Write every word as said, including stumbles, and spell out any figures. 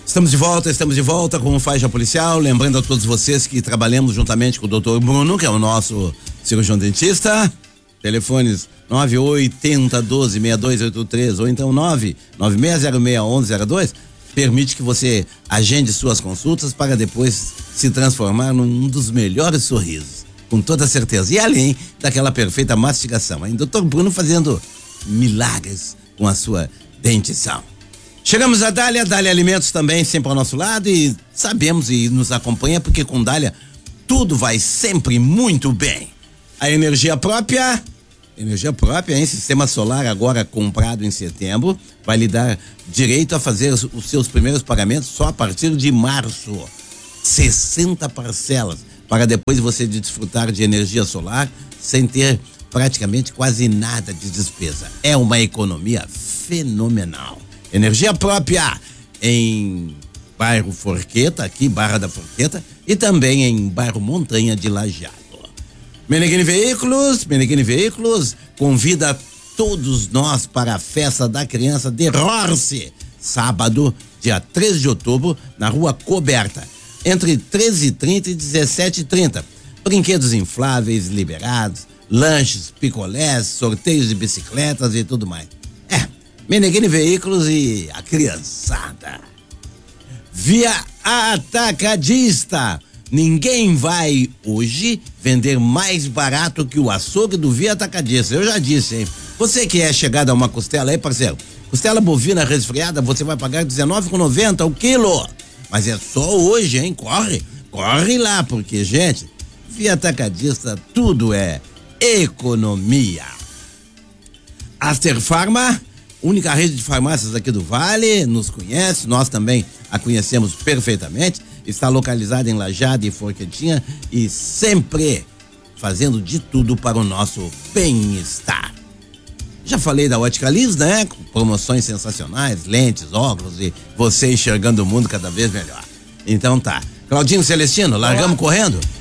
Estamos de volta, estamos de volta com o Faixa Policial, lembrando a todos vocês que trabalhamos juntamente com o doutor Bruno, que é o nosso cirurgião dentista. Telefones nove oito zero, doze, seis dois oito três ou então nove nove seis zero seis, um um zero dois. Permite que você agende suas consultas para depois se transformar num dos melhores sorrisos, com toda certeza. E além daquela perfeita mastigação, hein? doutor Bruno fazendo milagres com a sua dentição. Chegamos a Dália, Dália Alimentos também sempre ao nosso lado e sabemos e nos acompanha porque com Dália tudo vai sempre muito bem. A energia própria, energia própria, hein? Sistema solar agora comprado em setembro vai lhe dar direito a fazer os, os seus primeiros pagamentos só a partir de março. sessenta parcelas para depois você desfrutar de energia solar sem ter praticamente quase nada de despesa. É uma economia fenomenal. Energia própria em bairro Forqueta, aqui Barra da Forqueta, e também em bairro Montanha de Lajeado. Meneghini Veículos, Meneghini Veículos convida todos nós para a festa da criança de Rorce, sábado, dia treze de outubro, na rua Coberta, entre treze e trinta e dezessete e trinta. Brinquedos infláveis liberados, lanches, picolés, sorteios de bicicletas e tudo mais. É, Meneghini Veículos e a criançada. Via Atacadista. Ninguém vai hoje vender mais barato que o açougue do Via Atacadista. Eu já disse, hein? Você que é chegado a uma costela aí, parceiro, costela bovina resfriada, você vai pagar dezenove reais e noventa centavos o quilo. Mas é só hoje, hein? Corre, corre lá, porque, gente, Via Atacadista, tudo é economia. Aster Farma, única rede de farmácias aqui do Vale, nos conhece, nós também a conhecemos perfeitamente, está localizada em Lajeado e Forquetinha e sempre fazendo de tudo para o nosso bem-estar. Já falei da Ótica Liz, né? Com promoções sensacionais, lentes, óculos e você enxergando o mundo cada vez melhor. Então tá. Claudinho Celestino, largamos correndo?